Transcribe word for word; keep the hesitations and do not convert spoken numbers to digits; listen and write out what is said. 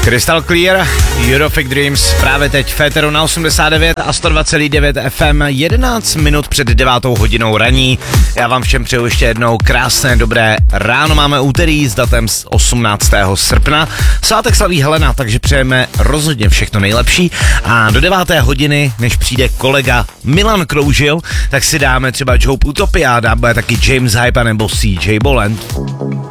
Crystal Clear, Eurofic Dreams, právě teď Féteru na osmdesát devět a sto dva celá devět F M, jedenáct minut před devátou hodinou raní. Já vám všem přeju ještě jednou krásné, dobré ráno. Máme úterý s datem z osmnáctého srpna. Svátek slaví Helena, takže přejeme rozhodně všechno nejlepší. A do deváté hodiny, než přijde kolega Milan Kroužil, tak si dáme třeba Joe Utopia, dá bude taky James Hype nebo C J Boland.